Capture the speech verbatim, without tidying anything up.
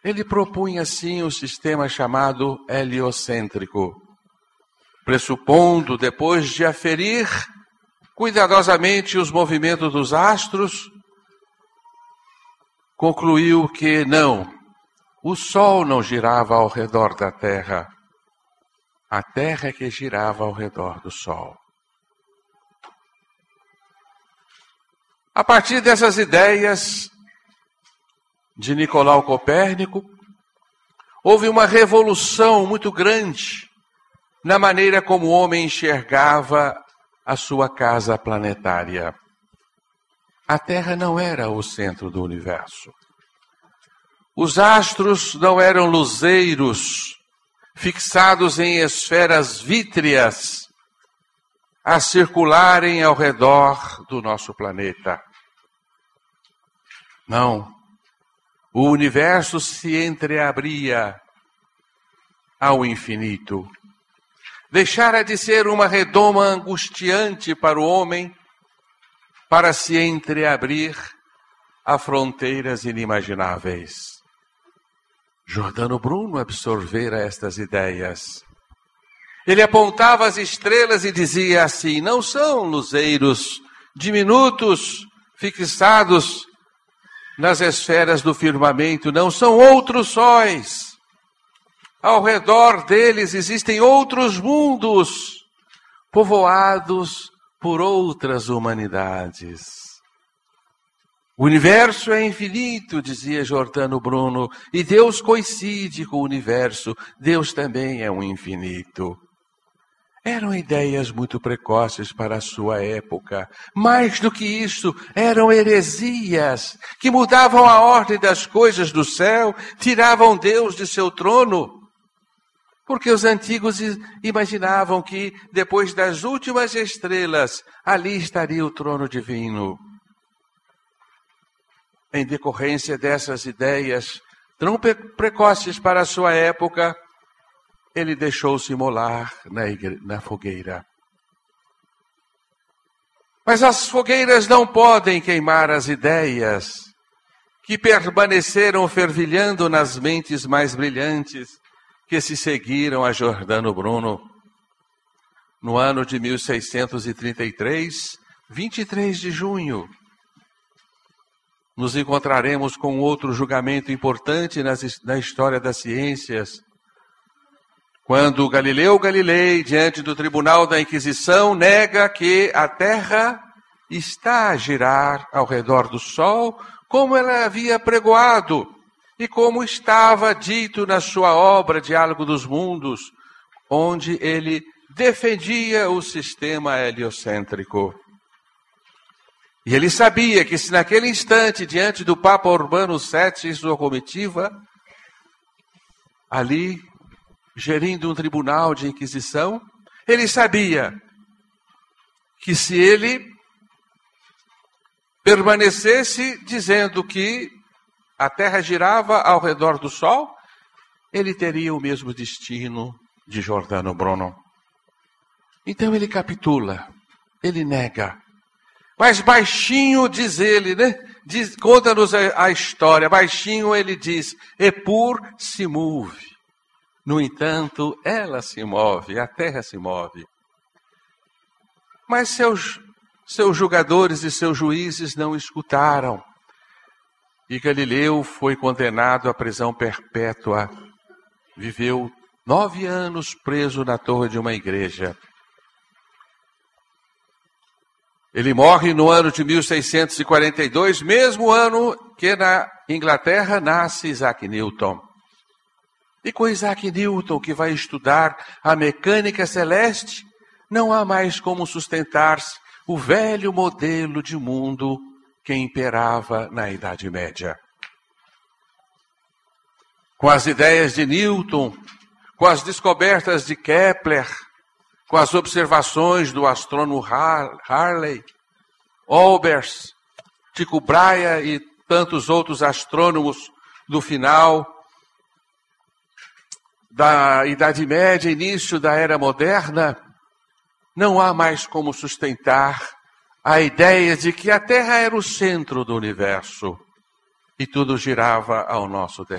Ele propunha, assim, um sistema chamado heliocêntrico, pressupondo, depois de aferir cuidadosamente os movimentos dos astros, concluiu que não, o Sol não girava ao redor da Terra, a Terra é que girava ao redor do Sol. A partir dessas ideias de Nicolau Copérnico, houve uma revolução muito grande na maneira como o homem enxergava a sua casa planetária. A Terra não era o centro do universo. Os astros não eram luzeiros fixados em esferas vítreas a circularem ao redor do nosso planeta. Não. O universo se entreabria ao infinito. Deixara de ser uma redoma angustiante para o homem para se entreabrir a fronteiras inimagináveis. Giordano Bruno absorvera estas ideias. Ele apontava as estrelas e dizia assim: não são luzeiros diminutos fixados nas esferas do firmamento, não são outros sóis. Ao redor deles existem outros mundos, povoados por outras humanidades. O universo é infinito, dizia Giordano Bruno, e Deus coincide com o universo. Deus também é um infinito. Eram ideias muito precoces para a sua época. Mais do que isso, eram heresias que mudavam a ordem das coisas do céu, tiravam Deus de seu trono. Porque os antigos imaginavam que, depois das últimas estrelas, ali estaria o trono divino. Em decorrência dessas ideias tão precoces para a sua época, ele deixou-se molar na, igre... na fogueira. Mas as fogueiras não podem queimar as ideias que permaneceram fervilhando nas mentes mais brilhantes que se seguiram a Giordano Bruno. No ano de mil seiscentos e trinta e três, vinte e três de junho, nos encontraremos com outro julgamento importante nas, na história das ciências, quando Galileu Galilei, diante do tribunal da Inquisição, nega que a Terra está a girar ao redor do Sol, como ela havia pregoado e como estava dito na sua obra Diálogo dos Mundos, onde ele defendia o sistema heliocêntrico. E ele sabia que se naquele instante, diante do Papa Urbano sete e sua comitiva, ali, gerindo um tribunal de inquisição, ele sabia que se ele permanecesse dizendo que a Terra girava ao redor do Sol, ele teria o mesmo destino de Giordano Bruno. Então ele capitula, ele nega. Mas baixinho diz ele, né? Diz, conta-nos a, a história. Baixinho ele diz: Epur se move. No entanto, ela se move, a Terra se move. Mas seus, seus julgadores e seus juízes não escutaram. E Galileu foi condenado à prisão perpétua. Viveu nove anos preso na torre de uma igreja. Ele morre no ano de mil seiscentos e quarenta e dois, mesmo ano que na Inglaterra nasce Isaac Newton. E com Isaac Newton, que vai estudar a mecânica celeste, não há mais como sustentar-se o velho modelo de mundo que imperava na Idade Média. Com as ideias de Newton, com as descobertas de Kepler, com as observações do astrônomo Harley, Olbers, Tycho Brahe e tantos outros astrônomos do final da Idade Média, início da Era Moderna, não há mais como sustentar a ideia de que a Terra era o centro do universo e tudo girava ao nosso redor.